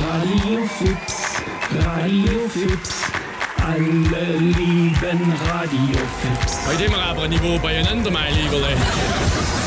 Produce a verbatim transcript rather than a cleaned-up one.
Radio Fuchs, Radio Fuchs, alle lieben Radio Fuchs. Heute haben wir aber ein Niveau beieinander, mein Lieber.